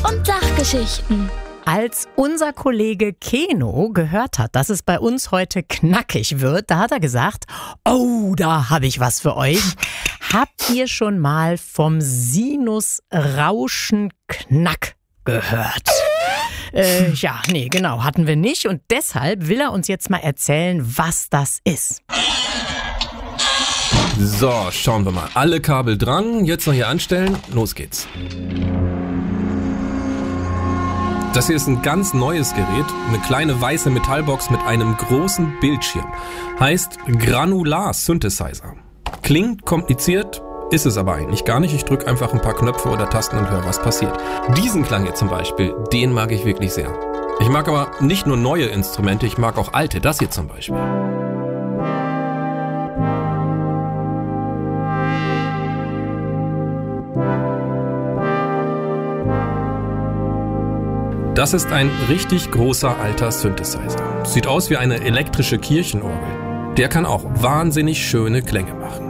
und Sachgeschichten. Als unser Kollege Keno gehört hat, dass es bei uns heute knackig wird, da hat er gesagt, oh, da habe ich was für euch. Habt ihr schon mal vom Sinusrauschenknack gehört? Genau, hatten wir nicht. Und deshalb will er uns jetzt mal erzählen, was das ist. So, schauen wir mal. Alle Kabel dran, jetzt noch hier anstellen. Los geht's. Das hier ist ein ganz neues Gerät, eine kleine weiße Metallbox mit einem großen Bildschirm. Heißt Granular Synthesizer. Klingt kompliziert, ist es aber eigentlich gar nicht. Ich drücke einfach ein paar Knöpfe oder Tasten und höre, was passiert. Diesen Klang hier zum Beispiel, den mag ich wirklich sehr. Ich mag aber nicht nur neue Instrumente, ich mag auch alte. Das hier zum Beispiel. Das ist ein richtig großer alter Synthesizer. Sieht aus wie eine elektrische Kirchenorgel. Der kann auch wahnsinnig schöne Klänge machen.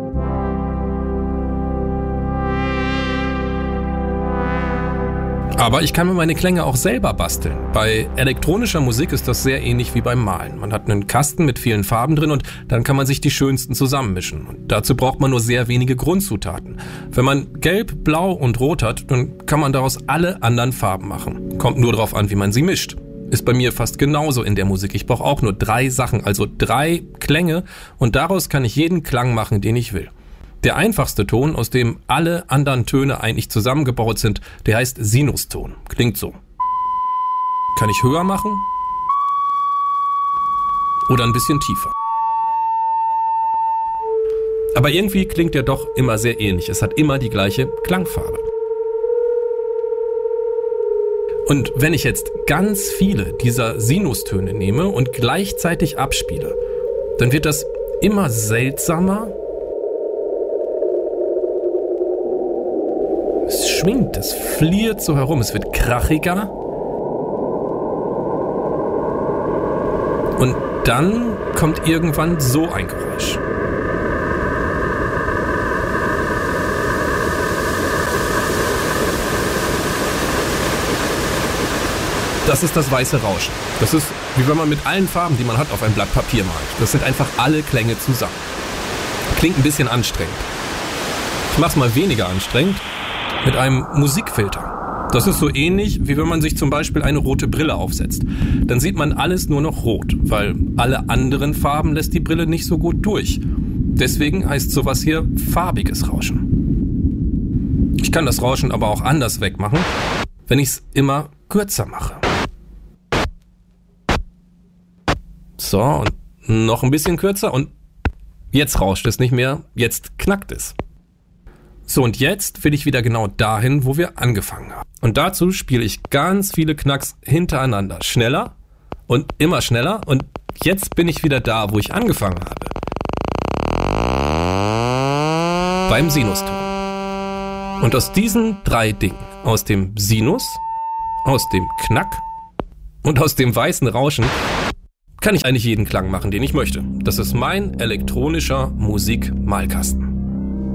Aber ich kann mir meine Klänge auch selber basteln. Bei elektronischer Musik ist das sehr ähnlich wie beim Malen. Man hat einen Kasten mit vielen Farben drin und dann kann man sich die schönsten zusammenmischen. Und dazu braucht man nur sehr wenige Grundzutaten. Wenn man Gelb, Blau und Rot hat, dann kann man daraus alle anderen Farben machen. Kommt nur darauf an, wie man sie mischt. Ist bei mir fast genauso in der Musik. Ich brauche auch nur 3 Sachen, also 3 Klänge und daraus kann ich jeden Klang machen, den ich will. Der einfachste Ton, aus dem alle anderen Töne eigentlich zusammengebaut sind, der heißt Sinuston. Klingt so. Kann ich höher machen oder ein bisschen tiefer. Aber irgendwie klingt der doch immer sehr ähnlich. Es hat immer die gleiche Klangfarbe. Und wenn ich jetzt ganz viele dieser Sinustöne nehme und gleichzeitig abspiele, dann wird das immer seltsamer. Es schwingt, es fliert so herum, es wird krachiger. Und dann kommt irgendwann so ein Geräusch. Das ist das weiße Rauschen. Das ist, wie wenn man mit allen Farben, die man hat, auf ein Blatt Papier malt. Das sind einfach alle Klänge zusammen. Klingt ein bisschen anstrengend. Ich mach's mal weniger anstrengend. Mit einem Musikfilter. Das ist so ähnlich, wie wenn man sich zum Beispiel eine rote Brille aufsetzt. Dann sieht man alles nur noch rot, weil alle anderen Farben lässt die Brille nicht so gut durch. Deswegen heißt sowas hier farbiges Rauschen. Ich kann das Rauschen aber auch anders wegmachen, wenn ich es immer kürzer mache. So, und noch ein bisschen kürzer und jetzt rauscht es nicht mehr, jetzt knackt es. So, und jetzt will ich wieder genau dahin, wo wir angefangen haben. Und dazu spiele ich ganz viele Knacks hintereinander. Schneller und immer schneller. Und jetzt bin ich wieder da, wo ich angefangen habe. Beim Sinuston. Und aus diesen 3 Dingen, aus dem Sinus, aus dem Knack und aus dem weißen Rauschen, kann ich eigentlich jeden Klang machen, den ich möchte. Das ist mein elektronischer Musikmalkasten.